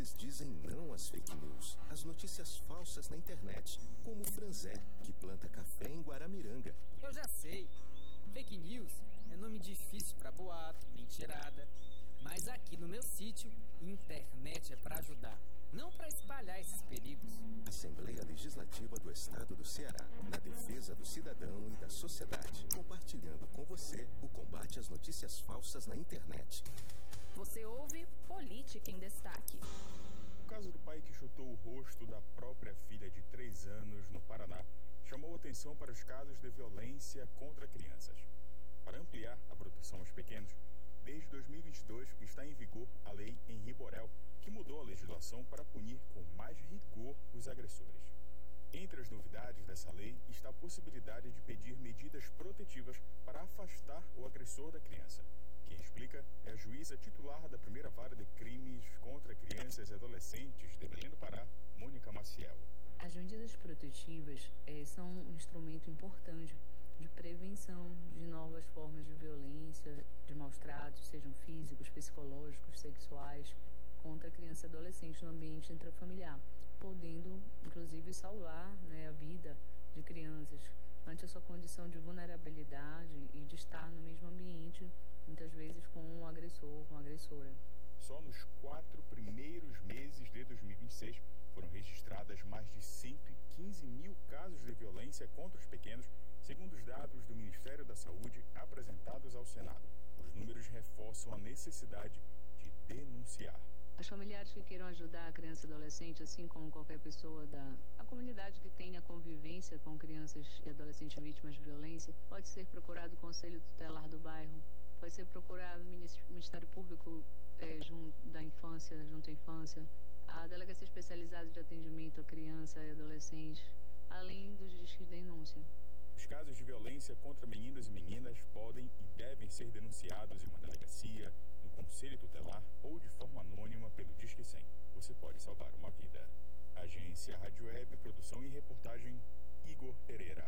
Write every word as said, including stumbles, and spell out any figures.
portugueses dizem não às fake news, às notícias falsas na internet, como o Franzé, que planta café em Guaramiranga. Eu já sei. Fake news é nome difícil para boato, mentirada. Mas aqui no meu sítio, internet é para ajudar, não para espalhar esses perigos. Assembleia Legislativa do Estado do Ceará, na defesa do cidadão e da sociedade, compartilhando com você o combate às notícias falsas na internet. Você ouve Política em Destaque. O caso do pai que chutou o rosto da própria filha de três anos no Paraná chamou atenção para os casos de violência contra crianças. Para ampliar a proteção aos pequenos, desde dois mil e vinte e dois está em vigor a Lei Henri Borel, que mudou a legislação para punir com mais rigor os agressores. Entre as novidades dessa lei está a possibilidade de pedir medidas protetivas para afastar o agressor da criança. Quem explica é a juíza titular da primeira vara de crimes contra crianças e adolescentes de Belém do Pará, Mônica Maciel. As medidas protetivas eh, são um instrumento importante de prevenção de novas formas de violência, de maus tratos, sejam físicos, psicológicos, sexuais, contra a criança e adolescente no ambiente intrafamiliar, podendo, inclusive, salvar, né, a vida de crianças ante a sua condição de vulnerabilidade e de estar no mesmo ambiente, muitas vezes com um agressor, com uma agressora. Só nos quatro primeiros meses de dois mil e vinte e seis foram registradas mais de cento e quinze mil casos de violência contra os pequenos, segundo os dados do Ministério da Saúde apresentados ao Senado. Os números reforçam a necessidade de denunciar. Os familiares que queiram ajudar a criança e adolescente, assim como qualquer pessoa da a comunidade que tenha convivência com crianças e adolescentes vítimas de violência, pode ser procurado o Conselho Tutelar do bairro, pode ser procurado o Ministério Público é, junto, da Infância, junto à Infância, a Delegacia Especializada de Atendimento à Criança e Adolescente, além dos disques de denúncia. Os casos de violência contra meninos e meninas podem e devem ser denunciados em uma delegacia, no Conselho Tutelar ou de forma anônima pelo Disque cem. Você pode salvar uma vida. Agência Rádio Web, produção e reportagem, Igor Pereira.